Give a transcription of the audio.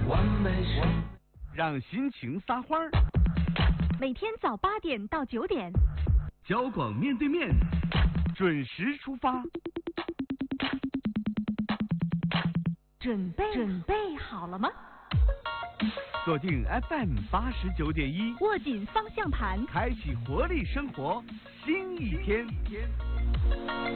完美是让心情撒欢儿。 每天早8点到9点， 交广面对面，准时出发。 准备好了吗？ 锁定 FM 89.1， 握紧方向盘， 开启活力生活，新一天。